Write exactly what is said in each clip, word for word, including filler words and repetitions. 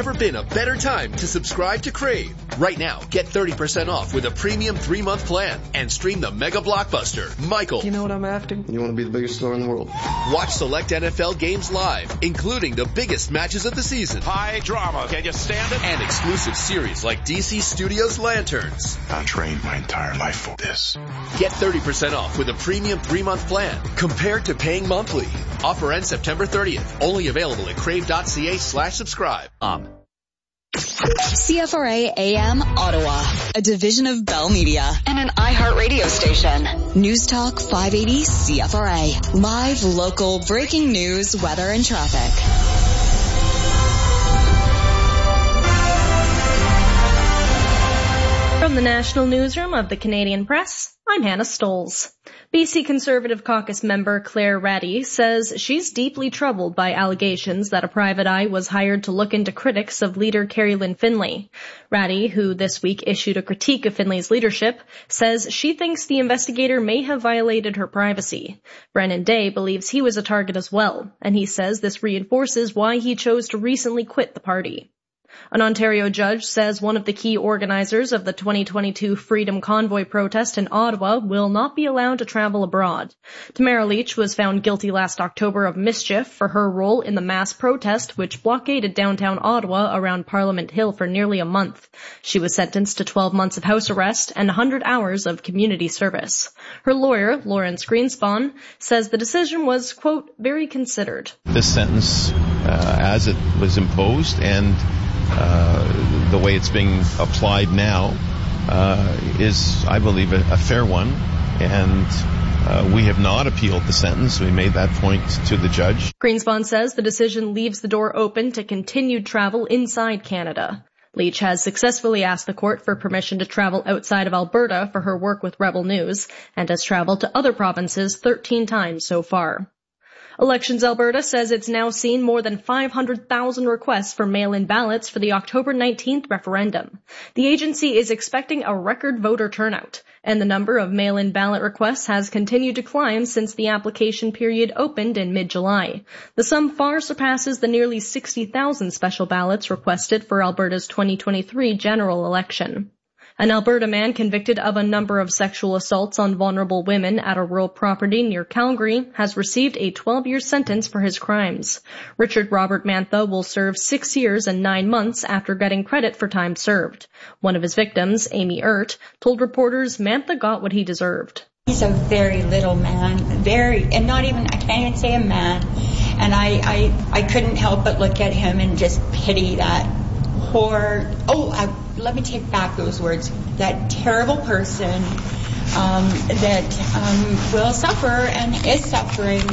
never been a better time to subscribe to Crave. Right now, get thirty percent off with a premium three-month plan and stream the mega blockbuster, Michael. You know what I'm after? You want to be the biggest star in the world. Watch select N F L games live, including the biggest matches of the season. High drama. Can you stand it? And exclusive series like D C Studios Lanterns. I trained my entire life for this. Get thirty percent off with a premium three-month plan compared to paying monthly. Offer ends September thirtieth. Only available at crave.ca slash subscribe. Um. C F R A A M Ottawa, a division of Bell Media and an iHeart radio station. News Talk five eighty C F R A. Live, local, breaking news, weather, and traffic. From the National Newsroom of the Canadian Press, I'm Hannah Stoles. B C Conservative Caucus member Claire Ratty says she's deeply troubled by allegations that a private eye was hired to look into critics of leader Kerry Lynn Finlay. Ratty, who this week issued a critique of Finlay's leadership, says she thinks the investigator may have violated her privacy. Brennan Day believes he was a target as well, and he says this reinforces why he chose to recently quit the party. An Ontario judge says one of the key organizers of the twenty twenty-two Freedom Convoy protest in Ottawa will not be allowed to travel abroad. Tamara Leach was found guilty last October of mischief for her role in the mass protest which blockaded downtown Ottawa around Parliament Hill for nearly a month. She was sentenced to twelve months of house arrest and one hundred hours of community service. Her lawyer, Lawrence Greenspan, says the decision was, quote, very considered. This sentence, uh, as it was imposed and Uh, the way it's being applied now uh, is, I believe, a, a fair one, and uh, we have not appealed the sentence. We made that point to the judge. Greenspan says the decision leaves the door open to continued travel inside Canada. Leach has successfully asked the court for permission to travel outside of Alberta for her work with Rebel News, and has traveled to other provinces thirteen times so far. Elections Alberta says it's now seen more than five hundred thousand requests for mail-in ballots for the October nineteenth referendum. The agency is expecting a record voter turnout, and the number of mail-in ballot requests has continued to climb since the application period opened in mid-July. The sum far surpasses the nearly sixty thousand special ballots requested for Alberta's twenty twenty-three general election. An Alberta man convicted of a number of sexual assaults on vulnerable women at a rural property near Calgary has received a twelve-year sentence for his crimes. Richard Robert Mantha will serve six years and nine months after getting credit for time served. One of his victims, Amy Ert, told reporters Mantha got what he deserved. He's a very little man, very, and not even, I can't even say a man. And I, I, I couldn't help but look at him and just pity that poor, oh, I, let me take back those words, that terrible person um, that um, will suffer and is suffering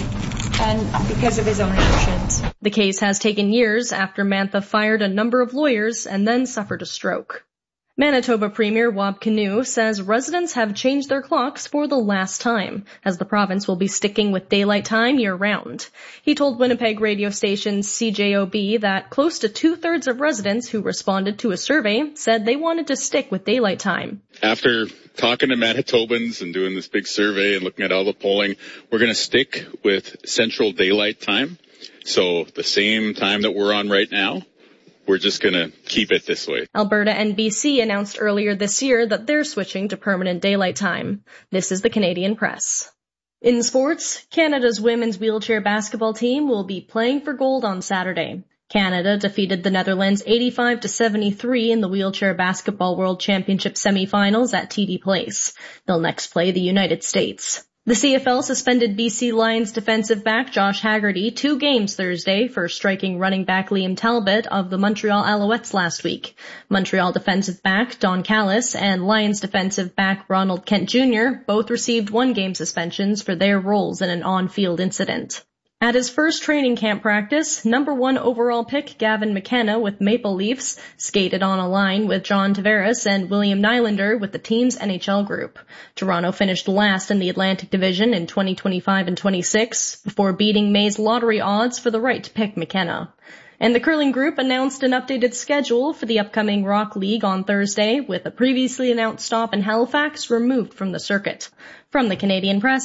and because of his own actions. The case has taken years after Mantha fired a number of lawyers and then suffered a stroke. Manitoba Premier Wab Kinew says residents have changed their clocks for the last time, as the province will be sticking with daylight time year-round. He told Winnipeg radio station C J O B that close to two-thirds of residents who responded to a survey said they wanted to stick with daylight time. After talking to Manitobans and doing this big survey and looking at all the polling, we're going to stick with Central Daylight Time. So the same time that we're on right now. We're just going to keep it this way. Alberta and B C announced earlier this year that they're switching to permanent daylight time. This is the Canadian Press. In sports, Canada's women's wheelchair basketball team will be playing for gold on Saturday. Canada defeated the Netherlands eighty-five to seventy-three in the Wheelchair Basketball World Championship semifinals at T D Place. They'll next play the United States. The C F L suspended B C Lions defensive back Josh Haggerty two games Thursday for striking running back Liam Talbot of the Montreal Alouettes last week. Montreal defensive back Don Callis and Lions defensive back Ronald Kent Junior both received one-game suspensions for their roles in an on-field incident. At his first training camp practice, number one overall pick Gavin McKenna with Maple Leafs skated on a line with John Tavares and William Nylander with the team's N H L group. Toronto finished last in the Atlantic Division in twenty twenty-five and twenty-six before beating May's lottery odds for the right to pick McKenna. And the curling group announced an updated schedule for the upcoming Rock League on Thursday, with a previously announced stop in Halifax removed from the circuit. From the Canadian Press,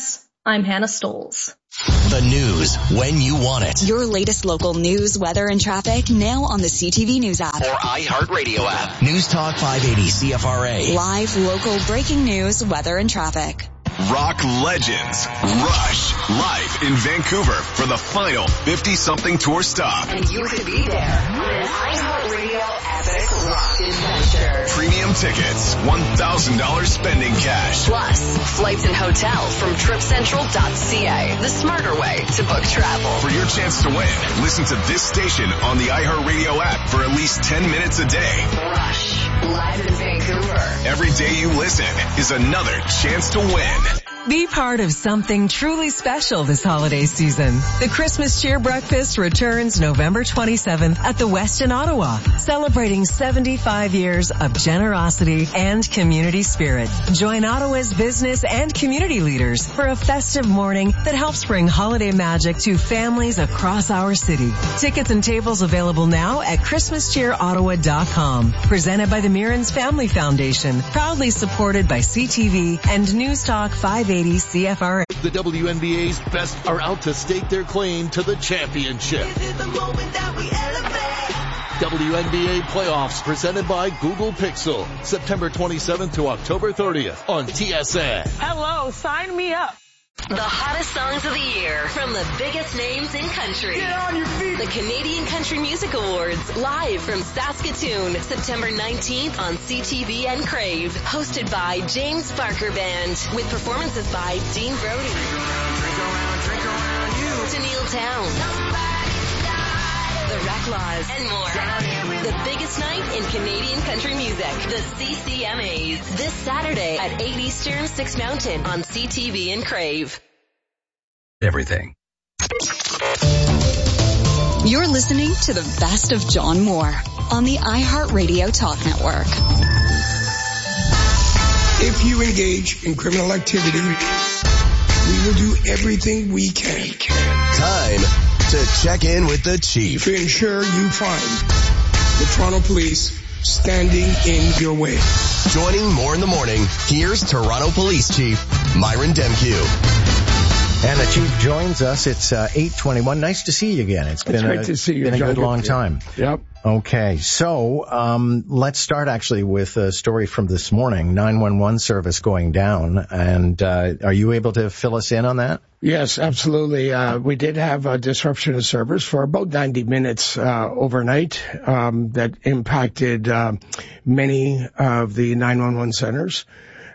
I'm Hannah Stoles. The news when you want it. Your latest local news, weather, and traffic now on the C T V News app. Or iHeartRadio app. News Talk five eighty C F R A. Live, local, breaking news, weather, and traffic. Rock Legends Rush live in Vancouver for the final fifty-something tour stop. And you could be there on an iHeartRadio epic rock adventure. Premium tickets, one thousand dollars spending cash. Plus, flights and hotel from trip central dot c a, the smarter way to book travel. For your chance to win, listen to this station on the iHeartRadio app for at least ten minutes a day. Rush, live in Vancouver. Every day you listen is another chance to win. Be part of something truly special this holiday season. The Christmas Cheer Breakfast returns November twenty-seventh at the Westin Ottawa, celebrating seventy-five years of generosity and community spirit. Join Ottawa's business and community leaders for a festive morning that helps bring holiday magic to families across our city. Tickets and tables available now at christmas cheer ottawa dot com. Presented by the Mirans Family Foundation, proudly supported by C T V and News Talk five eighty C F R A. The W N B A's best are out to stake their claim to the championship. This is the moment that we elevate. W N B A playoffs presented by Google Pixel. September twenty-seventh to October thirtieth on T S N. Hello, sign me up. The hottest songs of the year from the biggest names in country. Get on your feet. The Canadian Country Music Awards, live from Saskatoon, September nineteenth on C T V and Crave. Hosted by James Barker Band, with performances by Dean Brody, Drink around, drink around, drink around you. Tenille Town, The Reclaws, and more. The biggest night in Canadian country music, the C C M As. This Saturday at eight Eastern, six Mountain on C T V and Crave. Everything. You're listening to the best of John Moore on the iHeartRadio Talk Network. If you engage in criminal activity, we will do everything we can. Time to check in with the chief. To ensure you find the Toronto Police standing in your way. Joining More in the Morning, here's Toronto Police Chief Myron Demkew. And the chief joins us. It's uh, eight twenty-one. Nice to see you again. It's been, it's great a, to see you, been a John. good long time. Yep. Okay, so um, let's start actually with a story from this morning, nine one one service going down. And uh, are you able to fill us in on that? Yes, absolutely. Uh, we did have a disruption of service for about ninety minutes uh, overnight um, that impacted uh, many of the nine one one centers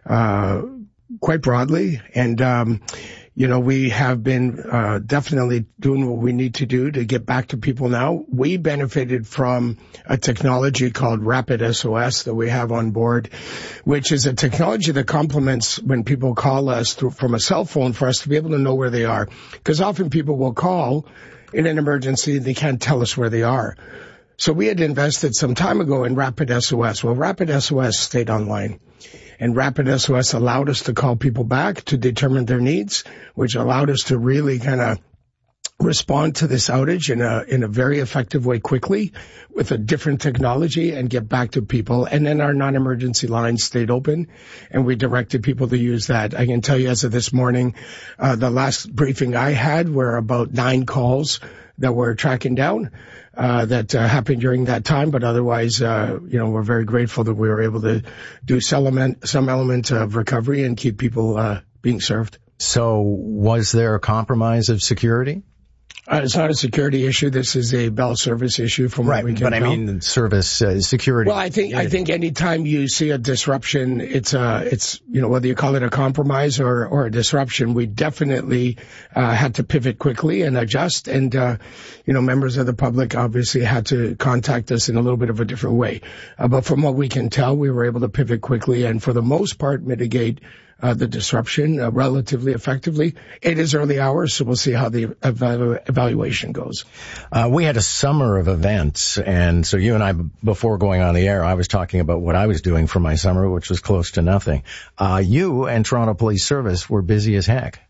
uh, quite broadly. And um You know, we have been uh, definitely doing what we need to do to get back to people now. We benefited from a technology called Rapid S O S that we have on board, which is a technology that complements when people call us through, from a cell phone for us to be able to know where they are. Because often people will call in an emergency and they can't tell us where they are. So we had invested some time ago in Rapid S O S. Well, Rapid S O S stayed online. And Rapid S O S allowed us to call people back to determine their needs, which allowed us to really kind of respond to this outage in a in a very effective way quickly with a different technology and get back to people. And then our non-emergency lines stayed open, and we directed people to use that. I can tell you as of this morning, uh, the last briefing I had were about nine calls that we're tracking down. Uh, that uh, happened during that time, but otherwise, uh, you know, we're very grateful that we were able to do some element, some element of recovery and keep people uh, being served. So was there a compromise of security? Uh, it's not a security issue. This is a Bell service issue from right, what we can but tell. I mean service uh, security. Well, I think I think anytime you see a disruption, it's uh it's you know whether you call it a compromise or or a disruption, we definitely uh, had to pivot quickly and adjust. And uh, you know members of the public obviously had to contact us in a little bit of a different way. Uh, but from what we can tell, we were able to pivot quickly and for the most part mitigate Uh, the disruption uh, relatively effectively. It is early hours, so we'll see how the evalu- evaluation goes. Uh, we had a summer of events, and so you and I, before going on the air, I was talking about what I was doing for my summer, which was close to nothing. Uh, you and Toronto Police Service were busy as heck.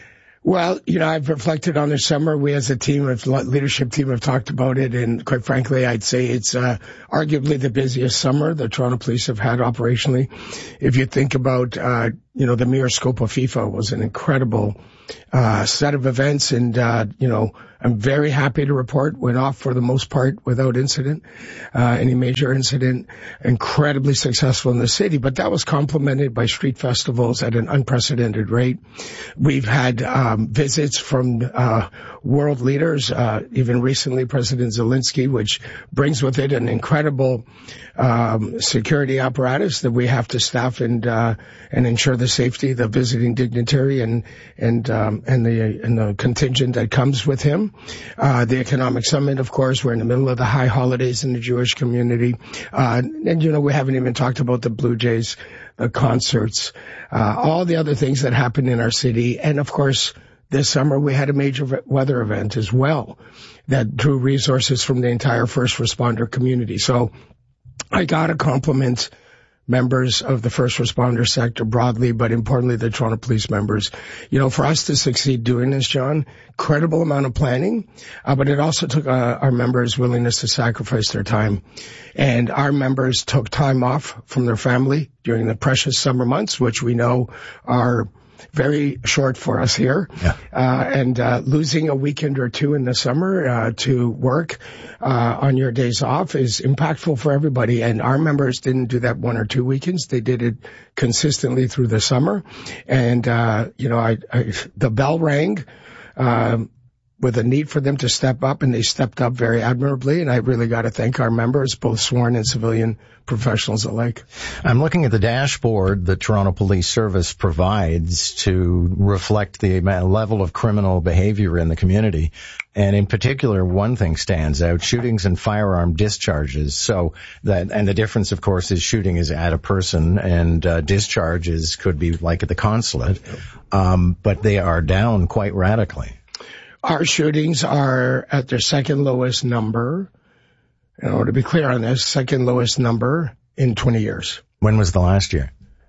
Well, you know, I've reflected on this summer. We as a team, of leadership team, have talked about it, and quite frankly, I'd say it's uh, arguably the busiest summer the Toronto Police have had operationally. If you think about uh you know, the mere scope of FIFA was an incredible uh, set of events. And, uh, you know, I'm very happy to report went off for the most part without incident, uh, any major incident, incredibly successful in the city. But that was complemented by street festivals at an unprecedented rate. We've had um, visits from uh, world leaders, uh, even recently President Zelensky, which brings with it an incredible um, security apparatus that we have to staff and uh, and ensure the safety of the visiting dignitary and and um, and the and the contingent that comes with him. Uh, the economic summit, of course, we're in the middle of the high holidays in the Jewish community. Uh, and, you know, we haven't even talked about the Blue Jays, the concerts, uh, all the other things that happen in our city. And, of course, this summer we had a major weather event as well that drew resources from the entire first responder community. So I got to compliment members of the first responder sector broadly, but importantly, the Toronto Police members. You know, for us to succeed doing this, John, incredible amount of planning, uh, but it also took uh, our members' willingness to sacrifice their time. And our members took time off from their family during the precious summer months, which we know are very short for us here. Yeah. Uh, and uh, losing a weekend or two in the summer uh, to work uh, on your days off is impactful for everybody. And our members didn't do that one or two weekends. They did it consistently through the summer. And, uh, you know, I, I the bell rang um, with a need for them to step up, and they stepped up very admirably. And I really got to thank our members, both sworn and civilian professionals alike. I'm looking at the dashboard that Toronto Police Service provides to reflect the level of criminal behavior in the community. And in particular, one thing stands out, shootings and firearm discharges. So that, and the difference, of course, is shooting is at a person and uh, discharges could be like at the consulate. Um, but they are down quite radically. Our shootings are at their second lowest number. You know, to be clear on this, second lowest number in twenty years. When was the last year?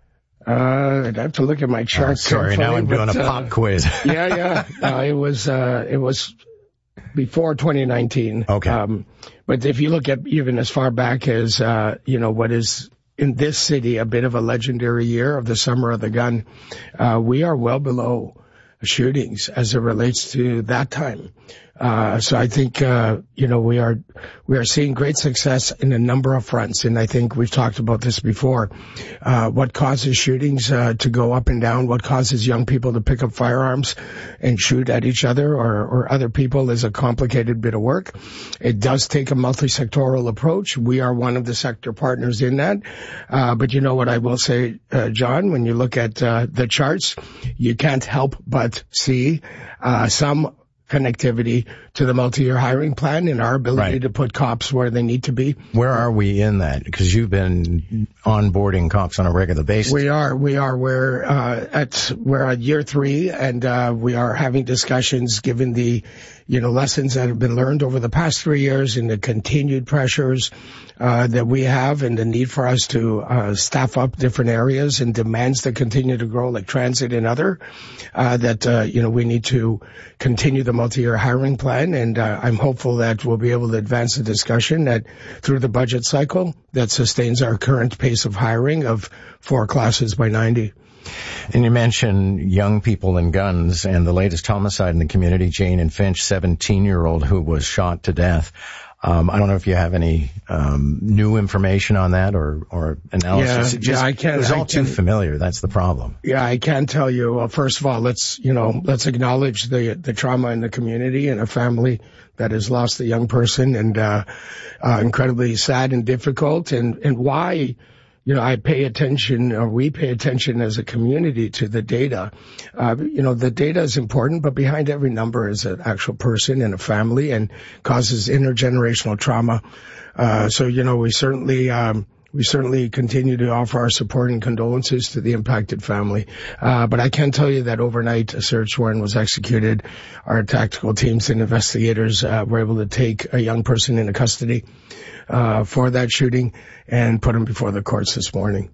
Uh, I'd have to look at my chart. Oh, sorry, now I'm doing a pop uh, quiz. yeah, yeah. No, it was, uh, it was before twenty nineteen. Okay. Um, but if you look at even as far back as, uh, you know, what is in this city a bit of a legendary year of the Summer of the Gun, uh, we are well below shootings as it relates to that time. Uh, so I think, uh, you know, we are, we are seeing great success in a number of fronts. And I think we've talked about this before. Uh, what causes shootings, uh, to go up and down? What causes young people to pick up firearms and shoot at each other or, or other people is a complicated bit of work. It does take a multi-sectoral approach. We are one of the sector partners in that. Uh, but you know what I will say, uh, John, when you look at, uh, the charts, you can't help but see, uh, some connectivity to the multi-year hiring plan and our ability right. to put cops where they need to be. Where are we in that? Because you've been onboarding cops on a regular basis. We are. We are. We're uh, at we're at year three, and uh, we are having discussions given the you know lessons that have been learned over the past three years and the continued pressures uh, that we have and the need for us to uh, staff up different areas and demands that continue to grow, like transit and other. Uh, that uh, you know we need to continue the multi-year hiring plan. And uh, I'm hopeful that we'll be able to advance the discussion that through the budget cycle that sustains our current pace of hiring of four classes by ninety. And you mentioned young people and guns and the latest homicide in the community, Jane and Finch, seventeen-year-old who was shot to death. Um, I don't know if you have any um, new information on that or, or analysis. Yeah, it just, yeah, I can't. It was all I too can, familiar. That's the problem. Yeah, I can tell you. Well, first of all, let's you know let's acknowledge the the trauma in the community and a family that has lost a young person, and uh, uh, incredibly sad and difficult. And and why. You know, I pay attention, or we pay attention as a community to the data. Uh, you know, the data is important, but behind every number is an actual person and a family and causes intergenerational trauma. Uh, so, you know, we certainly, um, we certainly continue to offer our support and condolences to the impacted family. Uh, but I can tell you that overnight a search warrant was executed. Our tactical teams and investigators, uh, were able to take a young person into custody. Uh, for that shooting and put him before the courts this morning.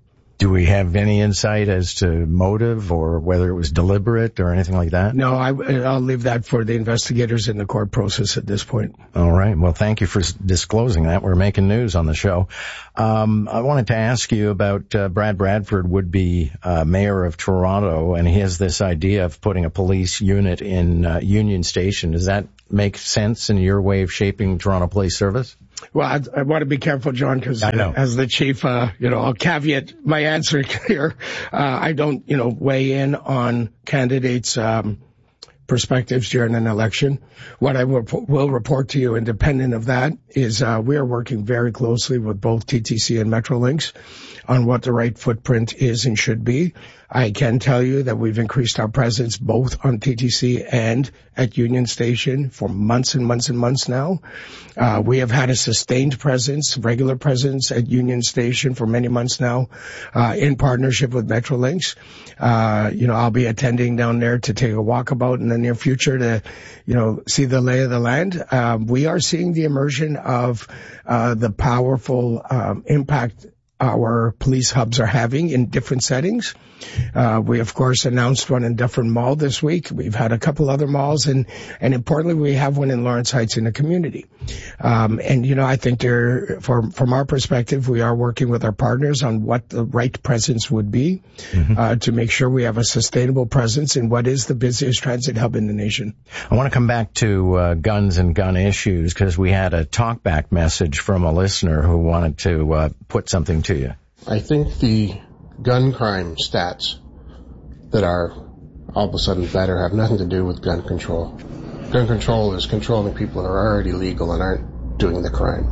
Do we have any insight as to motive or whether it was deliberate or anything like that? No, I, I'll leave that for the investigators in the court process at this point. All right. Well, thank you for disclosing that. We're making news on the show. Um, I wanted to ask you about uh, Brad Bradford, would-be uh, mayor of Toronto, and he has this idea of putting a police unit in uh, Union Station. Does that make sense in your way of shaping Toronto Police Service? Well, I, I want to be careful, John, because uh, as the chief, uh, you know, I'll caveat my answer here. Uh, I don't, you know, weigh in on candidates' um, perspectives during an election. What I will, will report to you, independent of that, is uh, we are working very closely with both T T C and Metrolinx on what the right footprint is and should be. I can tell you that we've increased our presence both on T T C and at Union Station for months and months and months now. Uh, we have had a sustained presence, regular presence at Union Station for many months now, uh, in partnership with Metrolinx. Uh, you know, I'll be attending down there to take a walkabout in the near future to, you know, see the lay of the land. Um, we are seeing the immersion of, uh, the powerful, um, impact our police hubs are having in different settings. Uh, we, of course, announced one in Dufferin Mall this week. We've had a couple other malls, and, and importantly, we have one in Lawrence Heights in the community. Um, and, you know, I think there, from, from our perspective, we are working with our partners on what the right presence would be, mm-hmm. uh, to make sure we have a sustainable presence in what is the busiest transit hub in the nation. I want to come back to uh, guns and gun issues, because we had a talkback message from a listener who wanted to uh, put something to you. I think the gun crime stats that are all of a sudden better have nothing to do with gun control. Gun control is controlling people that are already legal and aren't doing the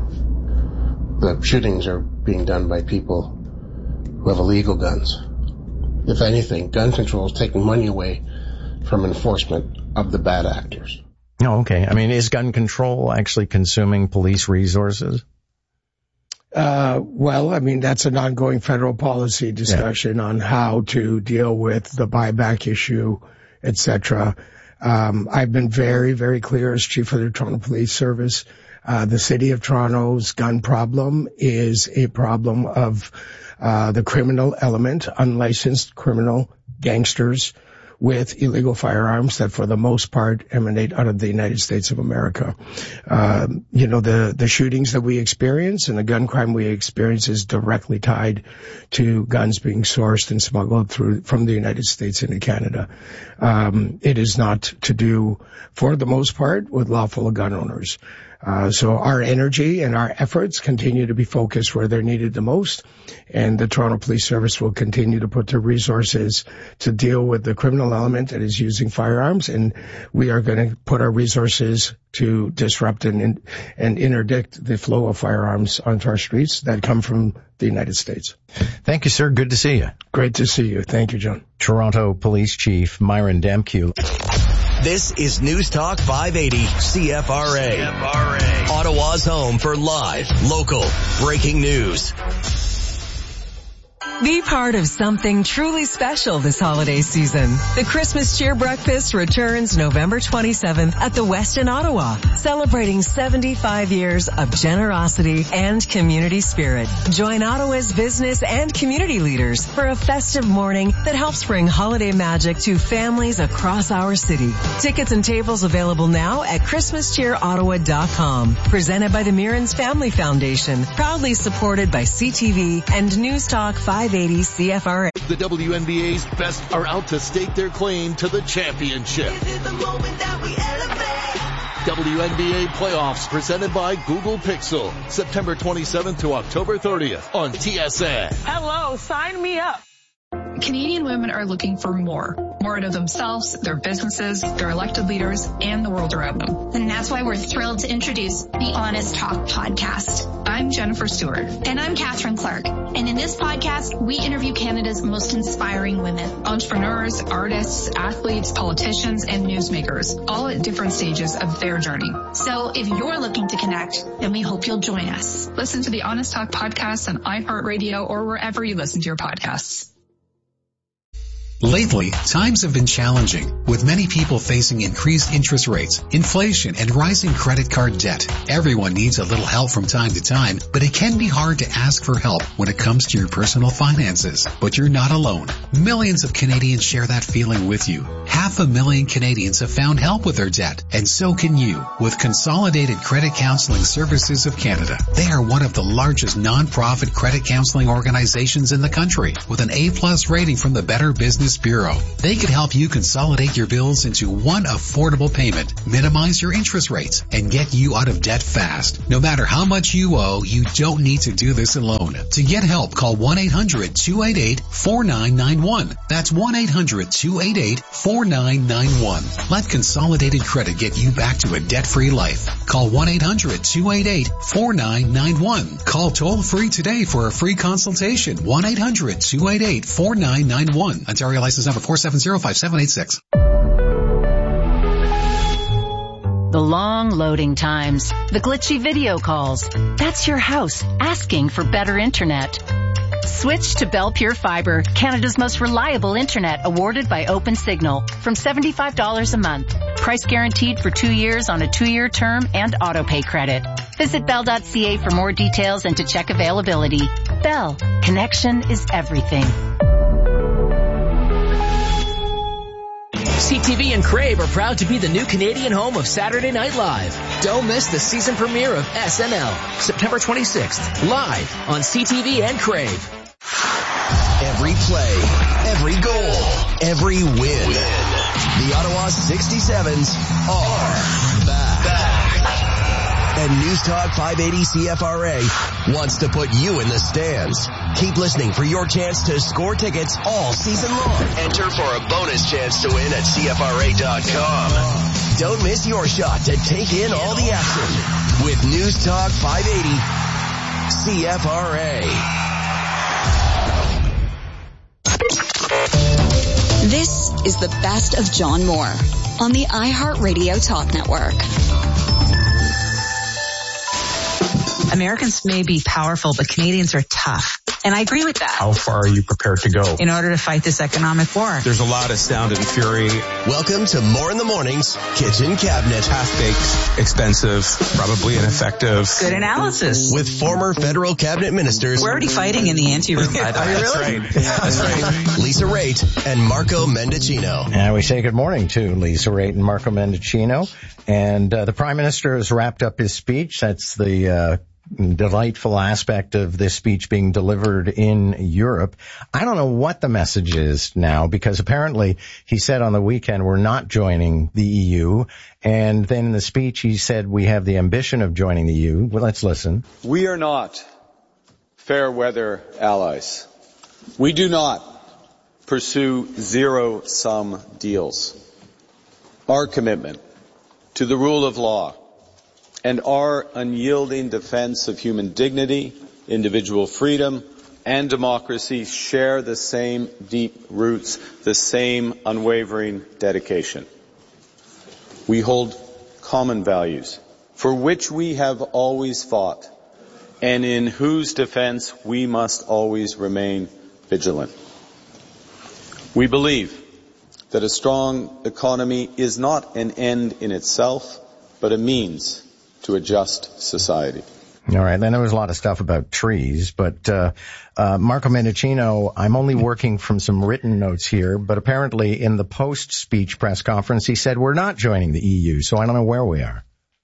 crime. The shootings are being done by people who have illegal guns. If anything, gun control is taking money away from enforcement of the bad actors. Oh, okay. I mean, is gun control actually consuming police resources? Uh, well, I mean, that's an ongoing federal policy discussion yeah. on how to deal with the buyback issue, et cetera. Um, I've been very, very clear as chief of the Toronto Police Service. Uh, the city of Toronto's gun problem is a problem of, uh, the criminal element, unlicensed criminal gangsters with illegal firearms that for the most part emanate out of the United States of America. Um, you know, the, the shootings that we experience and the gun crime we experience is directly tied to guns being sourced and smuggled through from the United States into Canada. Um, it is not to do, for the most part, with lawful gun owners. Uh, so our energy and our efforts continue to be focused where they're needed the most, and the Toronto Police Service will continue to put their resources to deal with the criminal element that is using firearms, and we are going to put our resources to disrupt and, and interdict the flow of firearms onto our streets that come from the United States. Thank you, sir. Good to see you. Great to see you. Thank you, John. Toronto Police Chief Myron Demkiw. This is News Talk five eighty C F R A. C F R A. Ottawa's home for live, local, breaking news. Be part of something truly special this holiday season. The Christmas Cheer Breakfast returns November twenty-seventh at the Westin Ottawa, celebrating seventy-five years of generosity and community spirit. Join Ottawa's business and community leaders for a festive morning that helps bring holiday magic to families across our city. Tickets and tables available now at christmas cheer ottawa dot com. Presented by the Mirans Family Foundation, proudly supported by C T V and News Talk five eighty C F R A. The W N B A's best are out to stake their claim to the championship. This is the moment that we elevate. W N B A playoffs presented by Google Pixel. September twenty-seventh to October thirtieth on T S N. Hello, sign me up. Canadian women are looking for more. More out of themselves, their businesses, their elected leaders, and the world around them. And that's why we're thrilled to introduce the Honest Talk podcast. I'm Jennifer Stewart. And I'm Catherine Clark. And in this podcast, we interview Canada's most inspiring women. Entrepreneurs, artists, athletes, politicians, and newsmakers, all at different stages of their journey. So if you're looking to connect, then we hope you'll join us. Listen to the Honest Talk podcast on iHeartRadio or wherever you listen to your podcasts. Lately, times have been challenging, with many people facing increased interest rates, inflation, and rising credit card debt. Everyone needs a little help from time to time, but it can be hard to ask for help when it comes to your personal finances. But you're not alone. Millions of Canadians share that feeling with you. Half a million Canadians have found help with their debt, and so can you with Consolidated Credit Counseling Services of Canada. They are one of the largest non-profit credit counseling organizations in the country, with an A-plus rating from the Better Business Bureau. They could help you consolidate your bills into one affordable payment, minimize your interest rates, and get you out of debt fast. No matter how much you owe, you don't need to do this alone. To get help, call one eight hundred two eight eight four nine nine one. That's one eight hundred two eight eight four nine nine one. Let Consolidated Credit get you back to a debt-free life. Call one eight hundred two eight eight four nine nine one. Call toll-free today for a free consultation. one eight hundred two eight eight four nine nine one. Ontario license number four seven zero five seven eight six. The long loading times, the glitchy video calls. That's your house asking for better internet. Switch to Bell Pure Fiber, Canada's most reliable internet, awarded by OpenSignal, from seventy-five dollars a month. Price guaranteed for two years on a two-year term and auto-pay credit. Visit bell dot c a for more details and to check availability. Bell, connection is everything. C T V and Crave are proud to be the new Canadian home of Saturday Night Live. Don't miss the season premiere of S N L, September twenty-sixth, live on C T V and Crave. Every play, every goal, every win. The Ottawa sixty-sevens are back. back. And News Talk five eighty C F R A wants to put you in the stands. Keep listening for your chance to score tickets all season long. Enter for a bonus chance to win at C F R A dot com. Don't miss your shot to take in all the action with News Talk five eighty C F R A. This is the best of John Moore on the iHeartRadio Talk Network. Americans may be powerful, but Canadians are tough. And I agree with that. How far are you prepared to go in order to fight this economic war? There's a lot of sound and fury. Welcome to More in the Morning's Kitchen Cabinet. Half-baked, expensive, probably ineffective. Good analysis. With former federal cabinet ministers. We're already fighting in the ante-room, by the way. That's really? right. That's right. Lisa Raitt and Marco Mendicino. And we say good morning to Lisa Raitt and Marco Mendicino. And uh, the Prime Minister has wrapped up his speech. That's the uh delightful aspect of this speech being delivered in Europe. I don't know what the message is now, because apparently he said on the weekend we're not joining the E U, and then in the speech he said we have the ambition of joining the E U. Well, let's listen. We are not fair weather allies. We do not pursue zero-sum deals. Our commitment to the rule of law and our unyielding defense of human dignity, individual freedom, and democracy share the same deep roots, the same unwavering dedication. We hold common values for which we have always fought and in whose defense we must always remain vigilant. We believe that a strong economy is not an end in itself, but a means to a just society. All right. Then there was a lot of stuff about trees, but uh, uh Marco Mendicino, I'm only working from some written notes here, but apparently in the post-speech press conference, he said we're not joining the E U, so I don't know where we are.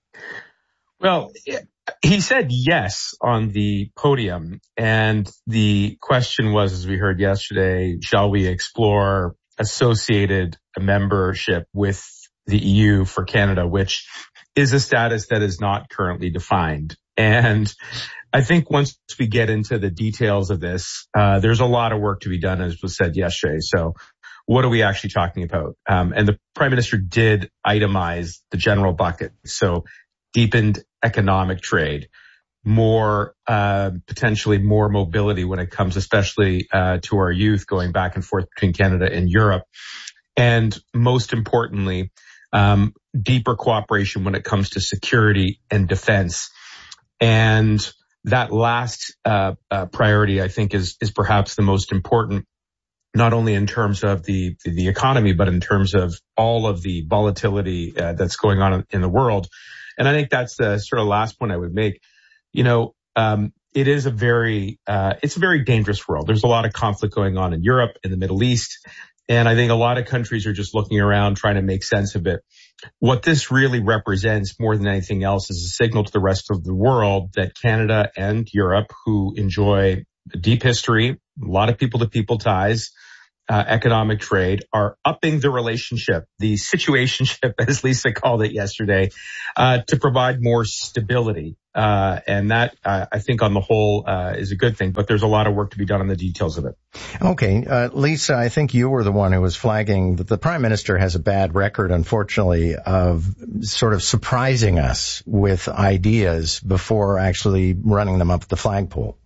Well, he said yes on the podium, and the question was, as we heard yesterday, shall we explore associated membership with the E U for Canada, which is a status that is not currently defined. And I think once we get into the details of this, uh, there's a lot of work to be done, as was said yesterday. So what are we actually talking about? Um, and the Prime Minister did itemize the general bucket. So deepened economic trade, more, uh, potentially more mobility when it comes, especially, uh, to our youth going back and forth between Canada and Europe. And most importantly, um, deeper cooperation when it comes to security and defense. And that last uh, uh priority, I think, is is perhaps the most important, not only in terms of the the economy, but in terms of all of the volatility uh, that's going on in the world. And I think that's the sort of last point I would make. You know, um, it is a very, uh, it's a very dangerous world. There's a lot of conflict going on in Europe, in the Middle East. And I think a lot of countries are just looking around trying to make sense of it. What this really represents more than anything else is a signal to the rest of the world that Canada and Europe, who enjoy a deep history, a lot of people-to-people ties, uh, economic trade, are upping the relationship, the situationship, as Lisa called it yesterday, uh, to provide more stability. Uh, and that, uh, I think on the whole, uh, is a good thing, but there's a lot of work to be done on the details of it. Okay. Uh, Lisa, I think you were the one who was flagging that the Prime Minister has a bad record, unfortunately, of sort of surprising us with ideas before actually running them up the flagpole.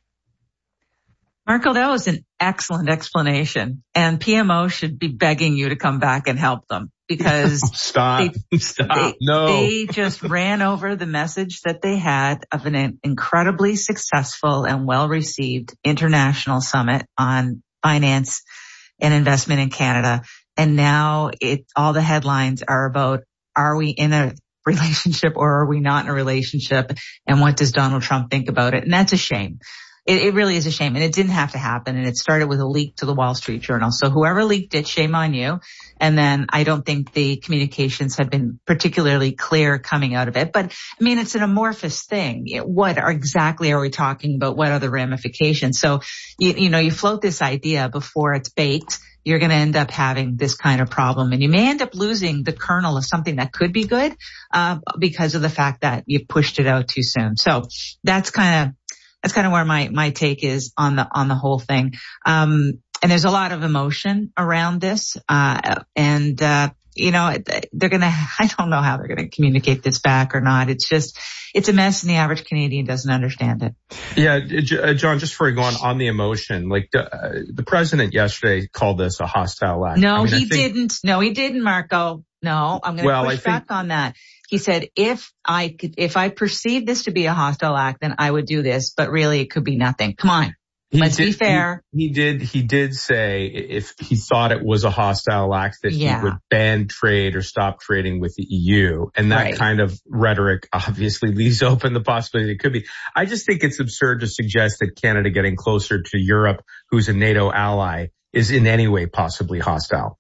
Marco, that was an excellent explanation, and P M O should be begging you to come back and help them. Because stop, they, stop, they, no. They just ran over the message that they had of an incredibly successful and well-received international summit on finance and investment in Canada. And now it, all the headlines are about, are we in a relationship or are we not in a relationship? And what does Donald Trump think about it? And that's a shame. It, it really is a shame. And it didn't have to happen. And it started with a leak to the Wall Street Journal. So whoever leaked it, shame on you. And then I don't think the communications have been particularly clear coming out of it. But I mean, it's an amorphous thing. What are, exactly are we talking about? What are the ramifications? So, you, you know, you float this idea before it's baked. You're going to end up having this kind of problem, and you may end up losing the kernel of something that could be good, uh, because of the fact that you pushed it out too soon. So that's kind of, That's kind of where my, my take is on the, on the whole thing. Um, and there's a lot of emotion around this. Uh, and, uh, you know, they're going to, I don't know how they're going to communicate this back or not. It's just, it's a mess, and the average Canadian doesn't understand it. Yeah, John, just before we go on, on the emotion, like the, uh, the president yesterday called this a hostile act. No, I mean, he think, didn't. No, he didn't, Marco. No, I'm going to well, push I think, back on that. He said, if I could, if I perceive this to be a hostile act, then I would do this, but really it could be nothing. Come on. Let's did, be fair. He, he did, he did say if he thought it was a hostile act that yeah. he would ban trade or stop trading with the E U. And that right. kind of rhetoric obviously leaves open the possibility it could be. I just think it's absurd to suggest that Canada getting closer to Europe, who's a NATO ally, is in any way possibly hostile.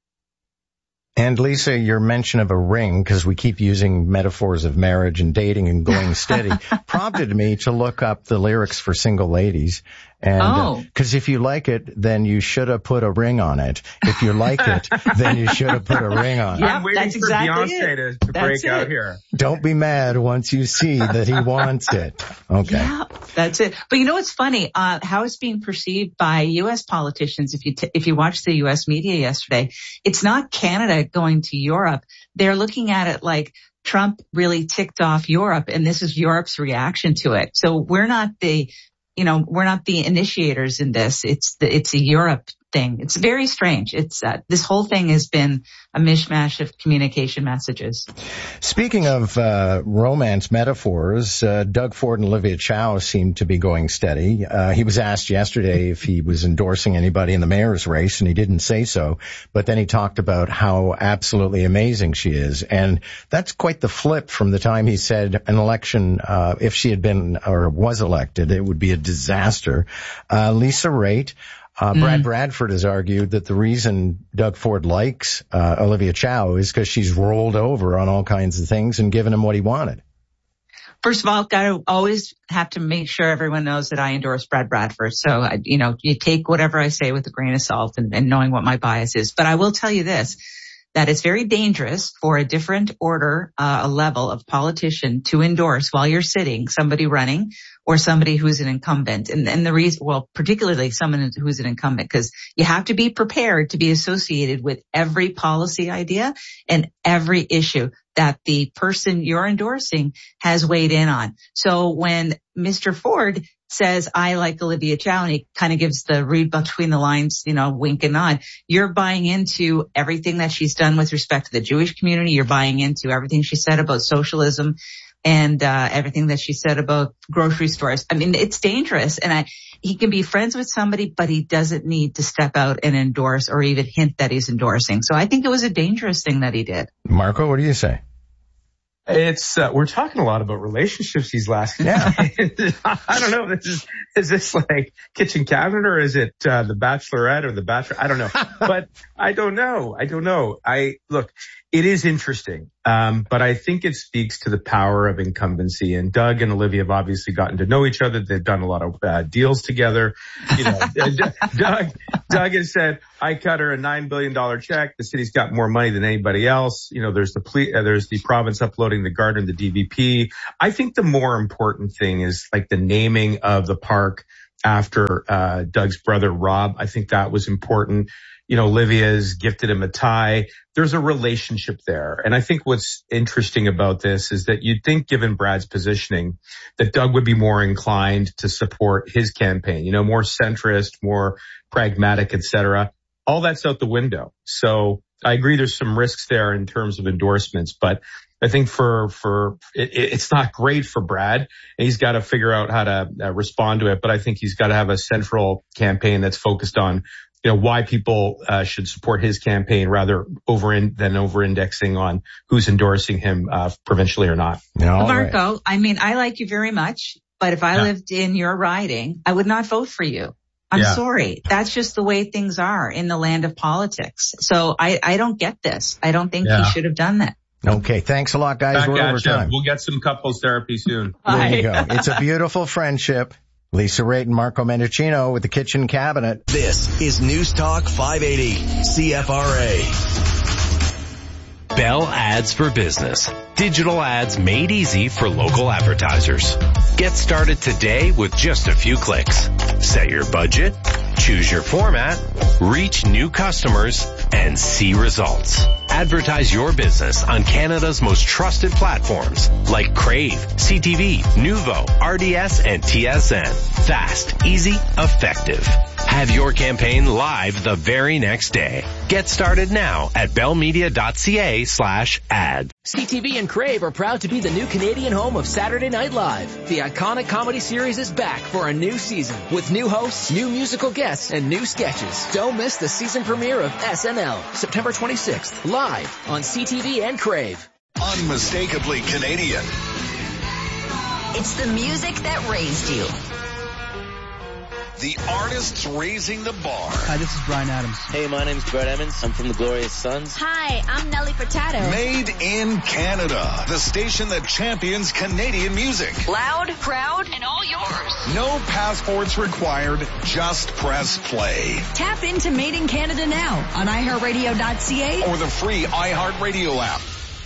And Lisa, your mention of a ring, because we keep using metaphors of marriage and dating and going steady, prompted me to look up the lyrics for Single Ladies. And, oh. uh, cause if you like it, then you should have put a ring on it. If you like it, then you should have put a ring on yep, it. I'm waiting that's for exactly Beyonce it. to, to break it. out here. Don't be mad once you see that he wants it. Okay. Yeah, that's it. But you know what's funny? Uh, how it's being perceived by U S politicians, if you, t- if you watch the U S media yesterday, it's not Canada going to Europe. They're looking at it like Trump really ticked off Europe, and this is Europe's reaction to it. So we're not the, you know, we're not the initiators in this. It's the, it's a Europe thing. It's very strange. It's, uh, this whole thing has been a mishmash of communication messages. Speaking of, uh, romance metaphors, uh, Doug Ford and Olivia Chow seem to be going steady. Uh, he was asked yesterday if he was endorsing anybody in the mayor's race, and he didn't say so, but then he talked about how absolutely amazing she is. And that's quite the flip from the time he said an election, uh, if she had been or was elected, it would be a disaster. Uh, Lisa Raitt, Uh, Brad mm. Bradford has argued that the reason Doug Ford likes uh, Olivia Chow is because she's rolled over on all kinds of things and given him what he wanted. First of all, got to always have to make sure everyone knows that I endorse Brad Bradford. So, you know, you take whatever I say with a grain of salt, and, and knowing what my bias is. But I will tell you this, that it's very dangerous for a different order, uh, a level of politician to endorse while you're sitting somebody running or somebody who's an incumbent. And, and the reason, well, particularly someone who's an incumbent, because you have to be prepared to be associated with every policy idea and every issue that the person you're endorsing has weighed in on. So when Mister Ford says, I like Olivia Chow, and he kind of gives the read between the lines, you know, wink and nod, you're buying into everything that she's done with respect to the Jewish community. You're buying into everything she said about socialism and uh everything that she said about grocery stores. I mean, it's dangerous. And I he can be friends with somebody, but he doesn't need to step out and endorse or even hint that he's endorsing. So I think it was a dangerous thing that he did. Marco, what do you say? It's, uh, we're talking a lot about relationships these last yeah. I don't know. This is, is this like kitchen cabinet or is it, uh, the Bachelorette or the Bachelor? I don't know, but I don't know. I don't know. I look, it is interesting. Um, but I think it speaks to the power of incumbency, and Doug and Olivia have obviously gotten to know each other. They've done a lot of uh, deals together. You know, Doug, Doug has said, I cut her a nine billion dollars check. The city's got more money than anybody else. You know, there's the ple- uh, there's the province uploading the garden, the D V P. I think the more important thing is like the naming of the park after, uh, Doug's brother, Rob. I think that was important. You know, Olivia's gifted him a tie. There's a relationship there. And I think what's interesting about this is that you'd think, given Brad's positioning, that Doug would be more inclined to support his campaign, you know, more centrist, more pragmatic, et cetera. All that's out the window. So I agree there's some risks there in terms of endorsements, but I think for, for, it, it's not great for Brad, and he's got to figure out how to uh, respond to it. But I think he's got to have a central campaign that's focused on, you know, why people uh, should support his campaign rather over in, than over indexing on who's endorsing him uh, provincially or not. No, Marco, right. I mean, I like you very much, but if I yeah. lived in your riding, I would not vote for you. I'm yeah. sorry. That's just the way things are in the land of politics. So I, I don't get this. I don't think yeah. he should have done that. Okay, thanks a lot, guys. Back We're over time. We'll get some couples therapy soon. There you go. It's a beautiful friendship. Lisa Raitt and Marco Mendocino with the kitchen cabinet. This is News Talk five eighty C F R A. Bell Ads for Business. Digital ads made easy for local advertisers. Get started today with just a few clicks. Set your budget, choose your format, reach new customers, and see results. Advertise your business on Canada's most trusted platforms like Crave, C T V, Nuvo, R D S, and T S N. Fast, easy, effective. Have your campaign live the very next day. Get started now at bellmedia.ca slash ad. C T V and Crave are proud to be the new Canadian home of Saturday Night Live. The iconic comedy series is back for a new season with new hosts, new musical guests, and new sketches. Don't miss the season premiere of S N L, September twenty-sixth, live on C T V and Crave. Unmistakably Canadian. It's the music that raised you. The artists raising the bar. Hi, this is Bryan Adams. Hey, my name's Brett Emmons. I'm from the Glorious Sons. Hi, I'm Nelly Furtado. Made in Canada. The station that champions Canadian music. Loud, proud, and all yours. No passports required. Just press play. Tap into Made in Canada now on i heart radio dot c a or the free iHeartRadio app.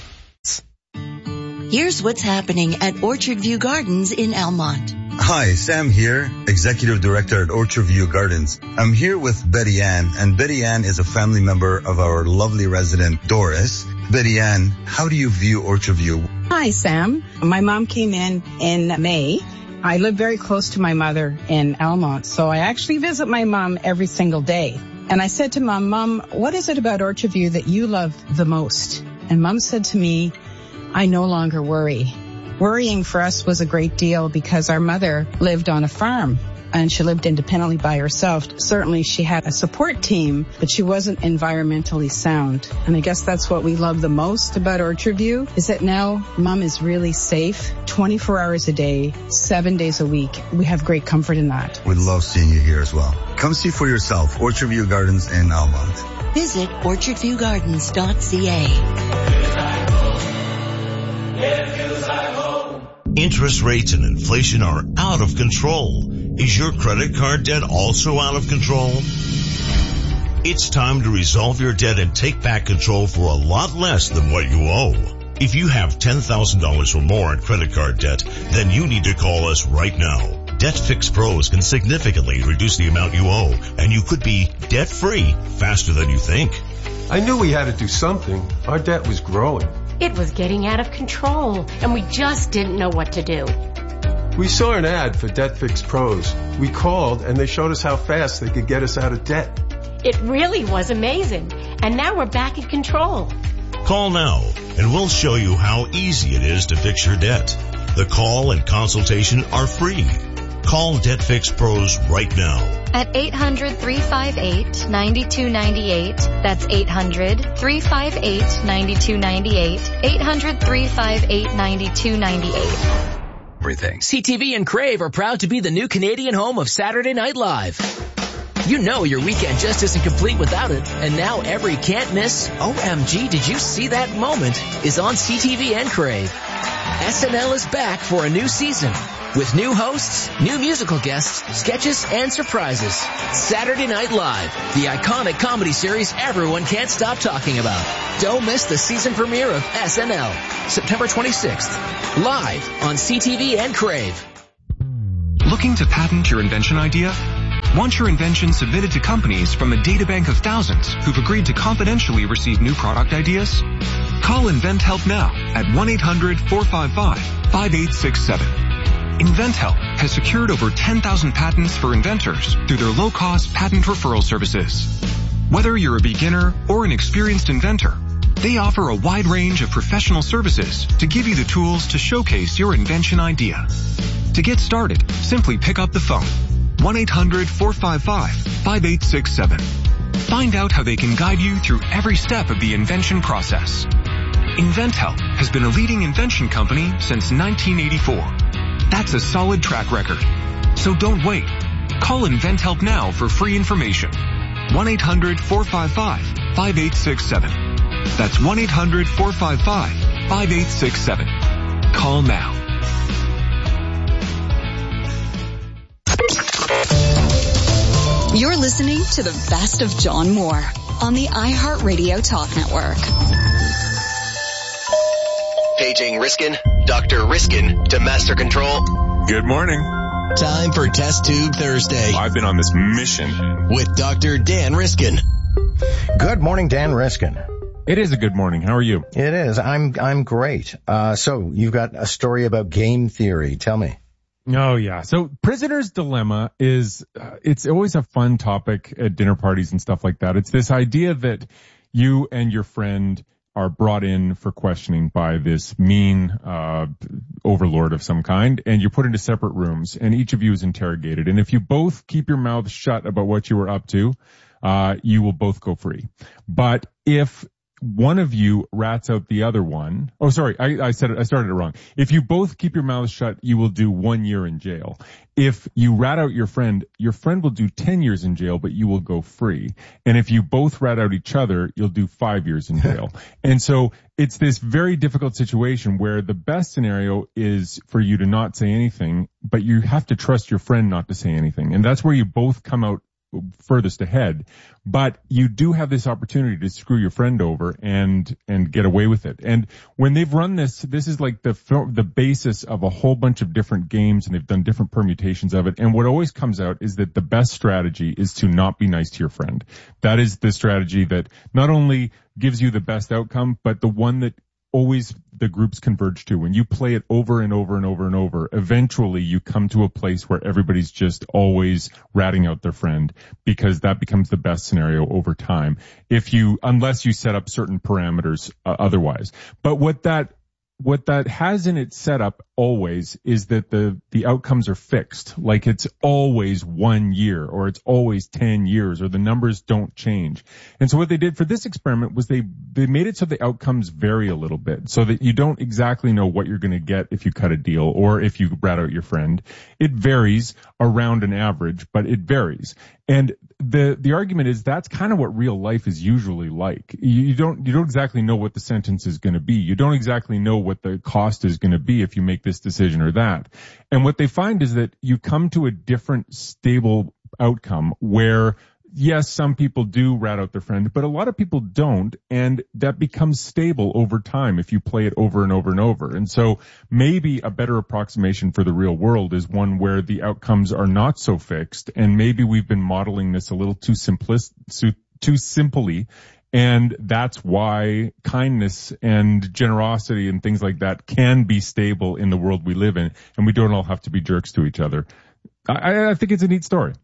Here's what's happening at Orchard View Gardens in Almonte. Hi, Sam here, Executive Director at Orchard View Gardens. I'm here with Betty Ann, and Betty Ann is a family member of our lovely resident, Doris. Betty Ann, how do you view Orchard View? Hi, Sam. My mom came in in May. I live very close to my mother in Almonte, so I actually visit my mom every single day. And I said to Mom, Mom, what is it about Orchard View that you love the most? And Mom said to me, I no longer worry. Worrying for us was a great deal because our mother lived on a farm and she lived independently by herself. Certainly she had a support team, but she wasn't environmentally sound. And I guess that's what we love the most about Orchard View is that now Mom is really safe twenty-four hours a day, seven days a week. We have great comfort in that. We'd love seeing you here as well. Come see for yourself, Orchard View Gardens in Almonte. Visit orchard view gardens dot c a. Interest rates and inflation are out of control. Is your credit card debt also out of control? It's time to resolve your debt and take back control for a lot less than what you owe. If you have ten thousand dollars or more in credit card debt, then you need to call us right now. Debt Fix Pros can significantly reduce the amount you owe, and you could be debt-free faster than you think. I knew we had to do something. Our debt was growing. It was getting out of control, and we just didn't know what to do. We saw an ad for Debt Fix Pros. We called, and they showed us how fast they could get us out of debt. It really was amazing, and now we're back in control. Call now, and we'll show you how easy it is to fix your debt. The call and consultation are free. Call DebtFix Pros right now. At eight hundred, three five eight, nine two nine eight. That's eight hundred, three five eight, nine two nine eight. eight hundred, three five eight, nine two nine eight. Everything. C T V and Crave are proud to be the new Canadian home of Saturday Night Live. You know your weekend just isn't complete without it, and now every can't miss, O M G, did you see that moment, is on C T V and Crave. S N L is back for a new season with new hosts, new musical guests, sketches, and surprises. Saturday Night Live, the iconic comedy series everyone can't stop talking about. Don't miss the season premiere of S N L, September twenty-sixth, live on C T V and Crave. Looking to patent your invention idea? Want your invention submitted to companies from a databank of thousands who've agreed to confidentially receive new product ideas? Call InventHelp now at one eight hundred, four five five, five eight six seven. InventHelp has secured over ten thousand patents for inventors through their low-cost patent referral services. Whether you're a beginner or an experienced inventor, they offer a wide range of professional services to give you the tools to showcase your invention idea. To get started, simply pick up the phone. one eight hundred, four five five, five eight six seven. Find out how they can guide you through every step of the invention process. InventHelp has been a leading invention company since nineteen eighty-four. That's a solid track record. So don't wait. Call InventHelp now for free information. one eight hundred, four five five, five eight six seven. That's one eight hundred, four five five, five eight six seven. Call now. You're listening to the best of John Moore on the iHeartRadio Talk Network. Paging Riskin, Doctor Riskin to Master Control. Good morning. Time for Test Tube Thursday. I've been on this mission with Doctor Dan Riskin. Good morning, Dan Riskin. It is a good morning. How are you? It is. I'm I'm great. Uh, so you've got a story about game theory. Tell me. Oh, yeah. So Prisoner's Dilemma is, uh, it's always a fun topic at dinner parties and stuff like that. It's this idea that you and your friend are brought in for questioning by this mean uh overlord of some kind, and you're put into separate rooms, and each of you is interrogated. And if you both keep your mouths shut about what you were up to, uh you will both go free. But if one of you rats out the other one. Oh, sorry, I, I said it, I started it wrong. If you both keep your mouths shut, you will do one year in jail. If you rat out your friend, your friend will do ten years in jail, but you will go free. And if you both rat out each other, you'll do five years in jail. And so it's this very difficult situation where the best scenario is for you to not say anything, but you have to trust your friend not to say anything. And that's where you both come out furthest ahead, but you do have this opportunity to screw your friend over and and get away with it. And when they've run this, this is like the the basis of a whole bunch of different games, and they've done different permutations of it. And what always comes out is that the best strategy is to not be nice to your friend. That is the strategy that not only gives you the best outcome, but the one that always the groups converge to. When you play it over and over and over and over, eventually you come to a place where everybody's just always ratting out their friend, because that becomes the best scenario over time. If you, unless you set up certain parameters uh, otherwise. But what that What that has in its setup always is that the, the outcomes are fixed. Like it's always one year, or it's always ten years, or the numbers don't change. And so what they did for this experiment was they, they made it so the outcomes vary a little bit, so that you don't exactly know what you're going to get if you cut a deal or if you rat out your friend. It varies around an average, but it varies. And the, the argument is that's kind of what real life is usually like. You, you don't, you don't exactly know what the sentence is going to be. You don't exactly know what the cost is going to be if you make this decision or that. And what they find is that you come to a different stable outcome where, yes, some people do rat out their friend, but a lot of people don't, and that becomes stable over time if you play it over and over and over. And so maybe a better approximation for the real world is one where the outcomes are not so fixed, and maybe we've been modeling this a little too simplist, too simply, and that's why kindness and generosity and things like that can be stable in the world we live in, and we don't all have to be jerks to each other. I, I think it's a neat story.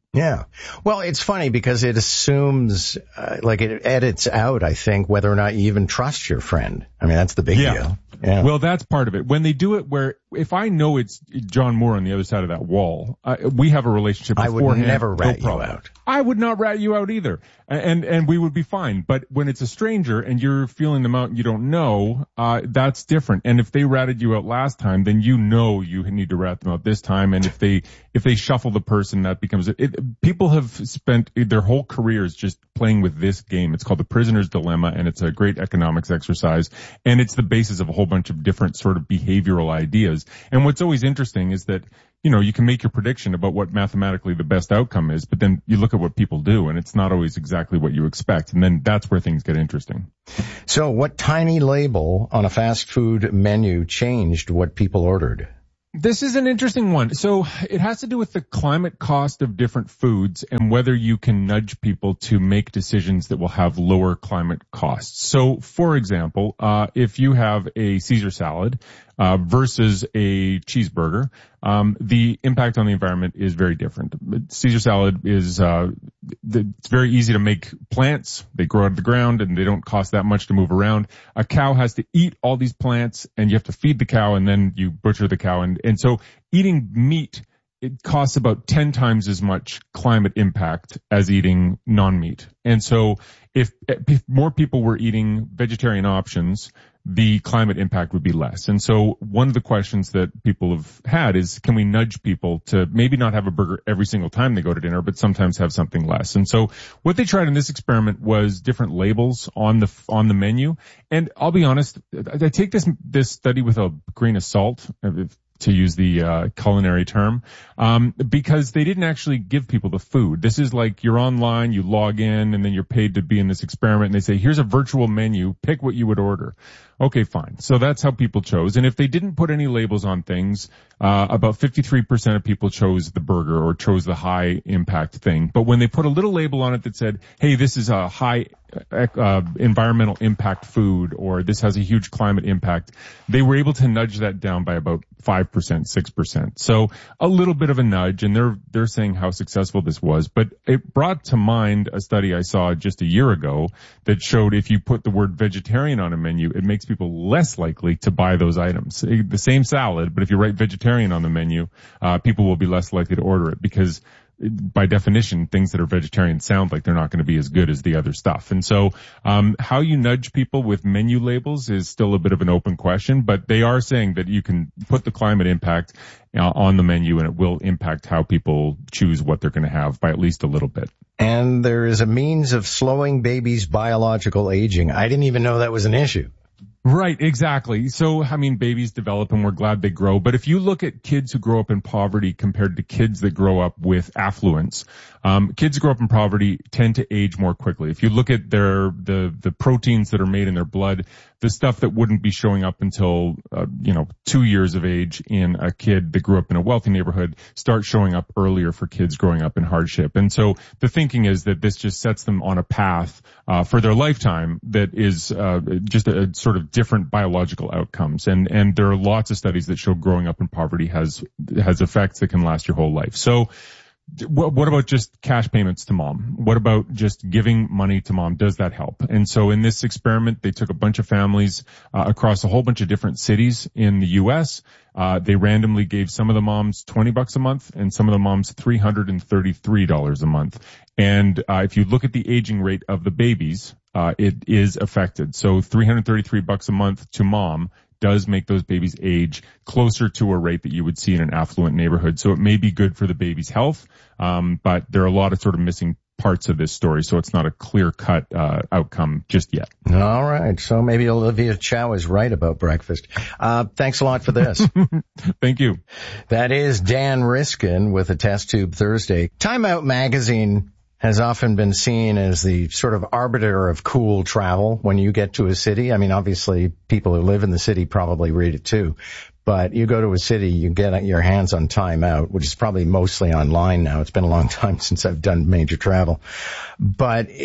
Yeah. Well, it's funny because it assumes, uh, like it edits out, I think, whether or not you even trust your friend. I mean, that's the big yeah. deal. Yeah. Well, that's part of it. When they do it where, if I know it's John Moore on the other side of that wall, uh, we have a relationship beforehand. I would never rat no you out. I would not rat you out either. And, and we would be fine. But when it's a stranger and you're feeling them out and you don't know, uh, that's different. And if they ratted you out last time, then you know you need to rat them out this time. And if they, if they shuffle the person, that becomes it. it people have spent their whole careers just playing with this game. It's called the prisoner's dilemma, and it's a great economics exercise. And it's the basis of a whole bunch of different sort of behavioral ideas. And what's always interesting is that, you know, you can make your prediction about what mathematically the best outcome is, but then you look at what people do and it's not always exactly what you expect. And then that's where things get interesting. So what tiny label on a fast food menu changed what people ordered? This is an interesting one. So it has to do with the climate cost of different foods and whether you can nudge people to make decisions that will have lower climate costs. So, for example, uh, if you have a Caesar salad uh, versus a cheeseburger, um, the impact on the environment is very different. Caesar salad is uh, it's very easy to make plants. They grow out of the ground and they don't cost that much to move around. A cow has to eat all these plants and you have to feed the cow and then you butcher the cow. And, and so eating meat, it costs about ten times as much climate impact as eating non-meat. And so if, if more people were eating vegetarian options, the climate impact would be less. And so one of the questions that people have had is, can we nudge people to maybe not have a burger every single time they go to dinner, but sometimes have something less? And so what they tried in this experiment was different labels on the, on the menu. And I'll be honest, I take this, this study with a grain of salt, to use the uh, culinary term, um, because they didn't actually give people the food. This is like you're online, you log in, and then you're paid to be in this experiment, and they say, here's a virtual menu, pick what you would order. Okay, fine. So that's how people chose. And if they didn't put any labels on things, uh, about fifty-three percent of people chose the burger or chose the high impact thing. But when they put a little label on it that said, hey, this is a high uh, environmental impact food, or this has a huge climate impact, they were able to nudge that down by about five percent, six percent. So a little bit of a nudge, and they're, they're saying how successful this was. But it brought to mind a study I saw just a year ago that showed if you put the word vegetarian on a menu, it makes people less likely to buy those items. The same salad, but if you write vegetarian on the menu, uh, people will be less likely to order it because by definition, things that are vegetarian sound like they're not going to be as good as the other stuff. And so, um, how you nudge people with menu labels is still a bit of an open question, but they are saying that you can put the climate impact uh, on the menu and it will impact how people choose what they're going to have by at least a little bit. And there is a means of slowing babies' biological aging. I didn't even know that was an issue. Right, exactly. So, I mean, babies develop and we're glad they grow. But if you look at kids who grow up in poverty compared to kids that grow up with affluence, um, kids who grow up in poverty tend to age more quickly. If you look at their, the, the proteins that are made in their blood, the stuff that wouldn't be showing up until, uh, you know, two years of age in a kid that grew up in a wealthy neighborhood starts showing up earlier for kids growing up in hardship. And so the thinking is that this just sets them on a path, uh, for their lifetime that is, uh, just a, a sort of different biological outcomes. And, and there are lots of studies that show growing up in poverty has, has effects that can last your whole life. So, what about just cash payments to mom? What about just giving money to mom? Does that help? And so in this experiment, they took a bunch of families uh, across a whole bunch of different cities in the U S. Uh, they randomly gave some of the moms twenty bucks a month and some of the moms three hundred thirty-three dollars a month. And uh, if you look at the aging rate of the babies, uh, it is affected. So three hundred thirty-three bucks a month to mom does make those babies age closer to a rate that you would see in an affluent neighborhood. So it may be good for the baby's health, um, but there are a lot of sort of missing parts of this story, so it's not a clear-cut uh, outcome just yet. All right, so maybe Olivia Chow is right about breakfast. Uh, thanks a lot for this. Thank you. That is Dan Riskin with a Test Tube Thursday. Time Out Magazine has often been seen as the sort of arbiter of cool travel when you get to a city. I mean, obviously, people who live in the city probably read it too. But you go to a city, you get your hands on Time Out, which is probably mostly online now. It's been a long time since I've done major travel. But it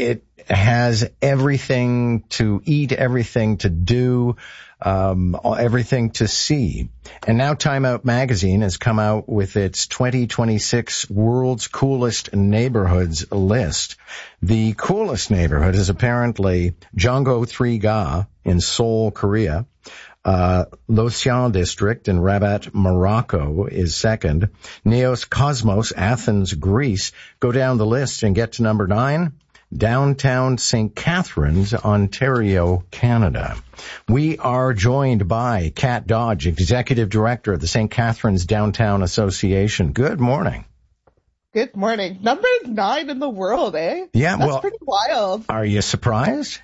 has everything to eat, everything to do, um, everything to see. And now Time Out Magazine has come out with its twenty twenty-six World's Coolest Neighborhoods list. The coolest neighborhood is apparently Jonggo three Ga in Seoul, Korea. Uh, Losian District in Rabat, Morocco is second. Neos Cosmos, Athens, Greece. Go down the list and get to number nine. Downtown Saint Catharines, Ontario, Canada. We are joined by Kat Dodge, Executive Director of the Saint Catharines Downtown Association. Good morning. Good morning. Number nine in the world, eh? Yeah, That's well, pretty wild. Are you surprised?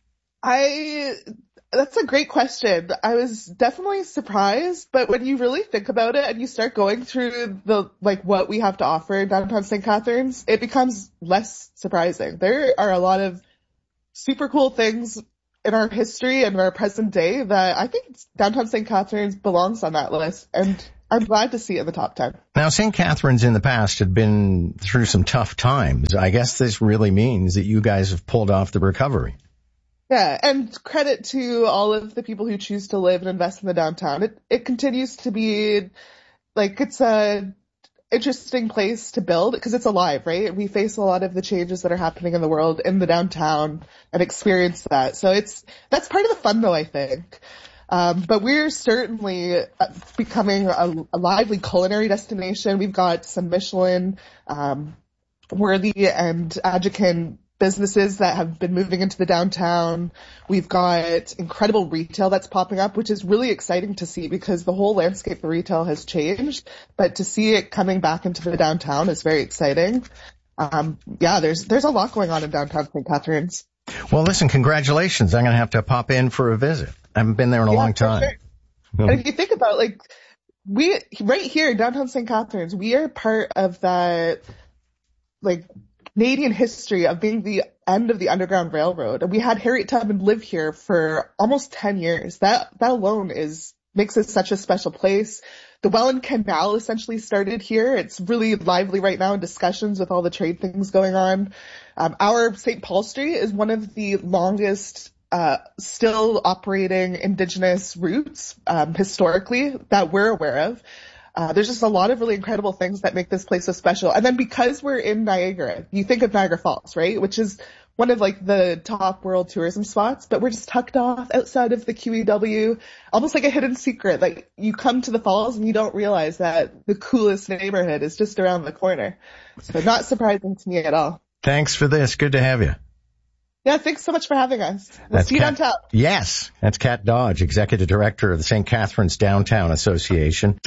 I... That's a great question. I was definitely surprised, but when you really think about it and you start going through the, like, what we have to offer in downtown Saint Catharines, it becomes less surprising. There are a lot of super cool things in our history and our present day that I think downtown Saint Catharines belongs on that list, and I'm glad to see it in the top ten. Now, Saint Catharines in the past had been through some tough times. I guess this really means that you guys have pulled off the recovery. Yeah, and credit to all of the people who choose to live and invest in the downtown. It it continues to be, like, it's a interesting place to build because it's alive, right? We face a lot of the changes that are happening in the world in the downtown and experience that. So it's, that's part of the fun though, I think. Um, but we're certainly becoming a, a lively culinary destination. We've got some Michelin, um, worthy and adjacent businesses that have been moving into the downtown. We've got incredible retail that's popping up, which is really exciting to see because the whole landscape of retail has changed. But to see it coming back into the downtown is very exciting. Um, yeah, there's there's a lot going on in downtown Saint Catharines. Well, listen, congratulations. I'm going to have to pop in for a visit. I haven't been there in a yeah, long time. Sure. And if you think about, like, we, right here in downtown Saint Catharines, we are part of that, like, Canadian history of being the end of the Underground Railroad. And we had Harriet Tubman live here for almost ten years. That, that alone is, makes it such a special place. The Welland Canal essentially started here. It's really lively right now in discussions with all the trade things going on. Um, our Saint Paul Street is one of the longest, uh, still operating Indigenous routes, um, historically that we're aware of. Uh, there's just a lot of really incredible things that make this place so special. And then because we're in Niagara, you think of Niagara Falls, right? Which is one of, like, the top world tourism spots, but we're just tucked off outside of the Q E W, almost like a hidden secret. Like, you come to the falls and you don't realize that the coolest neighborhood is just around the corner. So not surprising to me at all. Thanks for this. Good to have you. Yeah, thanks so much for having us. We'll That's see you Kat, downtown. Yes, that's Kat Dodge, Executive Director of the Saint Catharines Downtown Association.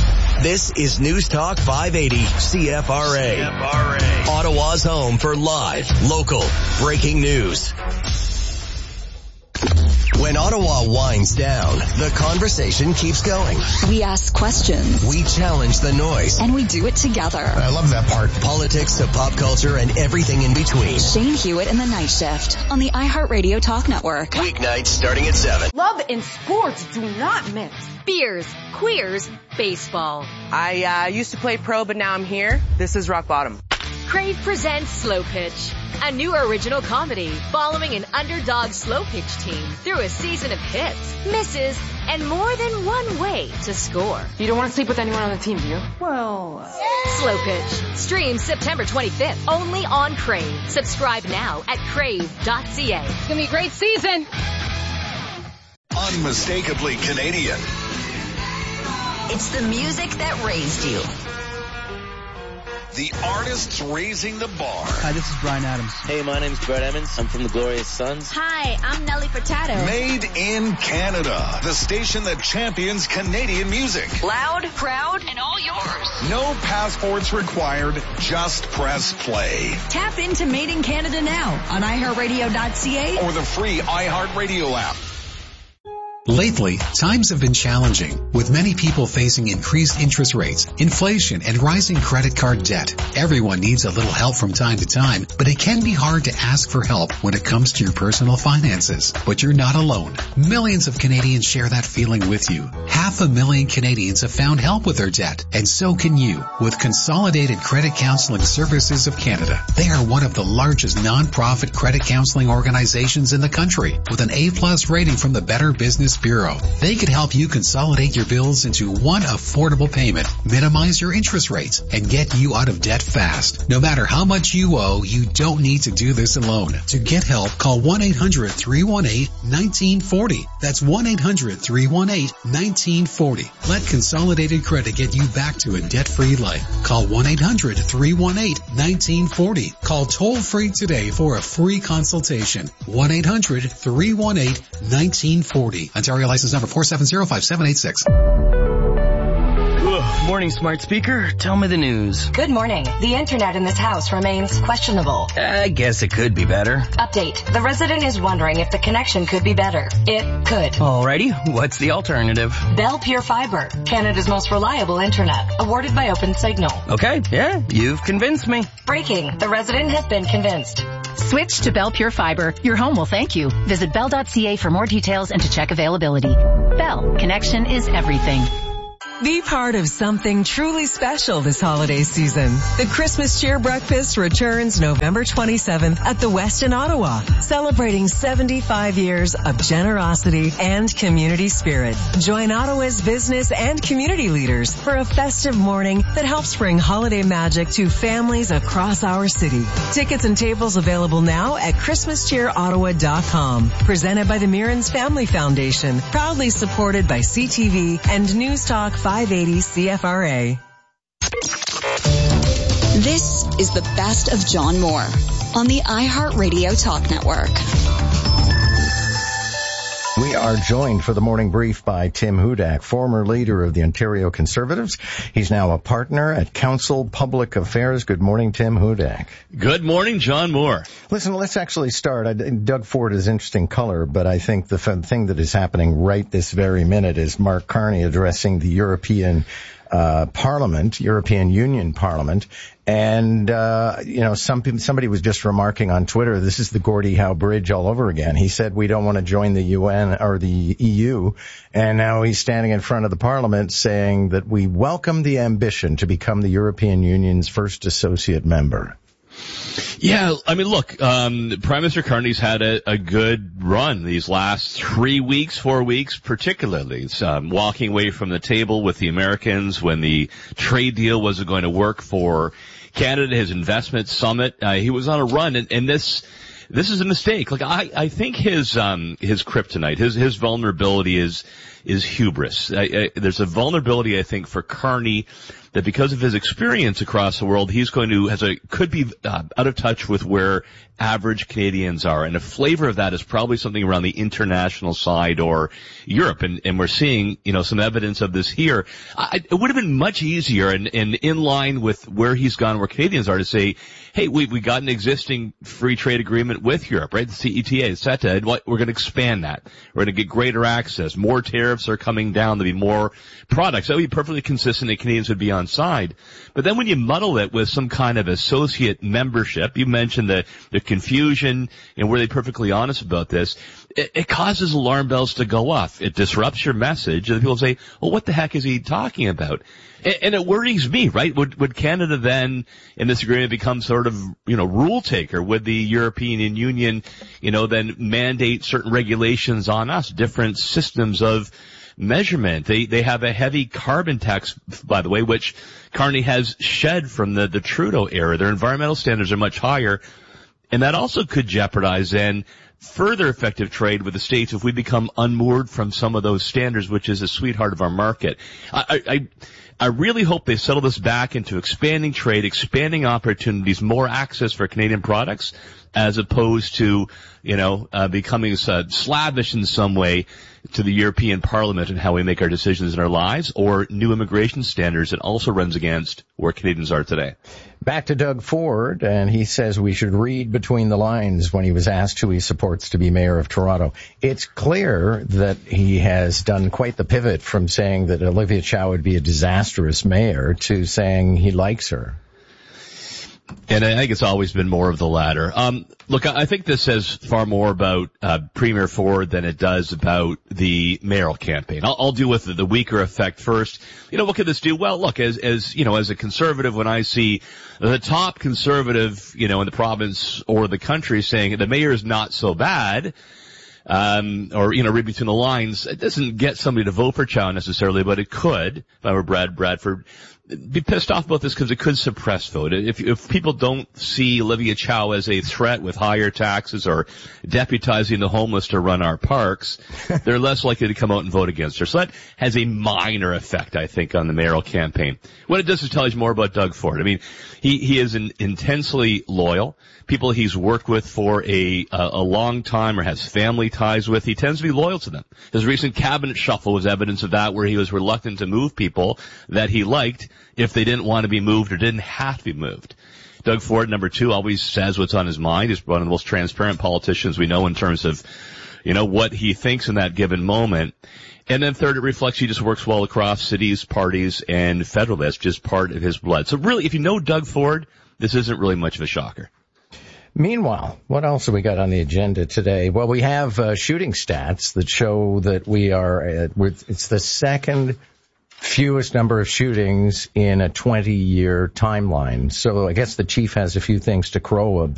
This is News Talk five eighty C F R A. C F R A. Ottawa's home for live, local, breaking news. When Ottawa winds down, the conversation keeps going. We ask questions. We challenge the noise. And we do it together. I love that part. Politics to pop culture and everything in between. Shane Hewitt and the Night Shift on the iHeartRadio Talk Network. Weeknights starting at seven. Love and sports do not mix. Beers, queers, baseball. I uh, used to play pro, but now I'm here. This is rock bottom. Crave presents Slow Pitch, a new original comedy following an underdog slow pitch team through a season of hits, misses, and more than one way to score. You don't want to sleep with anyone on the team, do you? Well... Yeah. Slow Pitch. Streams September twenty-fifth, only on Crave. Subscribe now at crave dot c a. It's going to be a great season. Unmistakably Canadian. It's the music that raised you. The artists raising the bar. Hi, this is Bryan Adams. Hey, my name's Brett Emmons. I'm from the Glorious Sons. Hi, I'm Nelly Furtado. Made in Canada. The station that champions Canadian music. Loud, proud, and all yours. No passports required. Just press play. Tap into Made in Canada now on i heart radio dot c a or the free iHeartRadio app. Lately, times have been challenging, with many people facing increased interest rates, inflation, and rising credit card debt. Everyone needs a little help from time to time, but it can be hard to ask for help when it comes to your personal finances. But you're not alone. Millions of Canadians share that feeling with you. Half a million Canadians have found help with their debt, and so can you with Consolidated Credit Counseling Services of Canada. They are one of the largest non-profit credit counseling organizations in the country, with an A-plus rating from the Better Business Bureau. They could help you consolidate your bills into one affordable payment, minimize your interest rates, and get you out of debt fast. No matter how much you owe, you don't need to do this alone. To get help, call one eight hundred, three one eight, one nine four zero. That's one eight hundred, three one eight, one nine four zero. Let Consolidated Credit get you back to a debt-free life. Call one eight hundred, three one eight, one nine four zero. Call toll-free today for a free consultation. one eight hundred, three one eight, one nine four zero. Ontario license number four seven zero, five seven eight six. Morning, smart speaker. Tell me the news. Good morning. The internet in this house remains questionable. I guess it could be better. Update. The resident is wondering if the connection could be better. It could. Alrighty. What's the alternative? Bell Pure Fiber, Canada's most reliable internet, awarded by OpenSignal. Okay. Yeah, you've convinced me. Breaking. The resident has been convinced. Switch to Bell Pure Fiber. Your home will thank you. Visit bell dot c a for more details and to check availability. Bell. Connection is everything. Be part of something truly special this holiday season. The Christmas Cheer Breakfast returns November twenty-seventh at the West in Ottawa, celebrating seventy-five years of generosity and community spirit. Join Ottawa's business and community leaders for a festive morning that helps bring holiday magic to families across our city. Tickets and tables available now at christmas cheer ottawa dot com. Presented by the Mirans Family Foundation, proudly supported by C T V and News Talk five eighty C F R A. This is the best of John Moore on the iHeartRadio Talk Network. We are joined for the morning brief by Tim Hudak, former leader of the Ontario Conservatives. He's now a partner at Council Public Affairs. Good morning, Tim Hudak. Good morning, John Moore. Listen, let's actually start. I, Doug Ford is interesting color, but I think the f- thing that is happening right this very minute is Mark Carney addressing the European uh Parliament, European Union Parliament. And, uh, you know, some people, somebody was just remarking on Twitter, this is the Gordie Howe Bridge all over again. He said we don't want to join the U N or the E U. And now he's standing in front of the Parliament saying that we welcome the ambition to become the European Union's first associate member. Yeah, I mean, look, um, Prime Minister Carney's had a, a good run these last three weeks, four weeks, particularly. It's, um, walking away from the table with the Americans when the trade deal wasn't going to work for Canada, his investment summit. Uh, he was on a run, and, and this, this is a mistake. Like, I, I think his, um, his kryptonite, his, his vulnerability is, is hubris. I, I, there's a vulnerability, I think, for Carney that because of his experience across the world, he's going to, has a, could be uh, out of touch with where average Canadians are. And a flavor of that is probably something around the international side or Europe. And, and we're seeing, you know, some evidence of this here. I, it would have been much easier and, and in line with where he's gone, where Canadians are, to say, hey, we, we got an existing free trade agreement with Europe, right? The C E T A, CETA, and what, we're going to expand that. We're going to get greater access. More tariffs are coming down. There'll be more products. That would be perfectly consistent that Canadians would be on side. But then when you muddle it with some kind of associate membership, you mentioned the, the confusion, and were they perfectly honest about this? It, it causes alarm bells to go off. It disrupts your message, and people say, well, what the heck is he talking about? And, and it worries me, right? Would, would Canada then, in this agreement, become sort of, you know, rule taker? Would the European Union, you know, then mandate certain regulations on us, different systems of measurement? They, they have a heavy carbon tax, by the way, which Carney has shed from the, the Trudeau era. Their environmental standards are much higher. And that also could jeopardize then further effective trade with the States if we become unmoored from some of those standards, which is a sweetheart of our market. I, I, I really hope they settle this back into expanding trade, expanding opportunities, more access for Canadian products, as opposed to, you know, uh, becoming uh, slavish in some way to the European Parliament and how we make our decisions in our lives, or new immigration standards that also runs against where Canadians are today. Back to Doug Ford, and he says we should read between the lines when he was asked who he supports reports to be mayor of Toronto. It's clear that he has done quite the pivot from saying that Olivia Chow would be a disastrous mayor to saying he likes her. And I think it's always been more of the latter. Um, look, I think this says far more about uh, Premier Ford than it does about the mayoral campaign. I'll, I'll deal with the, the weaker effect first. You know, what could this do? Well, look, as, as, you know, as a conservative, when I see the top conservative, you know, in the province or the country saying the mayor is not so bad, um, or, you know, read between the lines, it doesn't get somebody to vote for Chow necessarily, but it could, if I were Brad Bradford, be pissed off about this because it could suppress vote. If, if people don't see Olivia Chow as a threat with higher taxes or deputizing the homeless to run our parks, they're less likely to come out and vote against her. So that has a minor effect, I think, on the mayoral campaign. What it does is tell you more about Doug Ford. I mean, he, he is an intensely loyal. People he's worked with for a, a, a long time or has family ties with, he tends to be loyal to them. His recent cabinet shuffle was evidence of that, where he was reluctant to move people that he liked if they didn't want to be moved or didn't have to be moved. Doug Ford, number two, always says what's on his mind. He's one of the most transparent politicians we know in terms of, you know, what he thinks in that given moment. And then third, it reflects he just works well across cities, parties, and federal. That's just part of his blood. So really, if you know Doug Ford, this isn't really much of a shocker. Meanwhile, what else have we got on the agenda today? Well, we have uh, shooting stats that show that we are at, it's the second fewest number of shootings in a twenty-year timeline. So I guess the chief has a few things to crow about.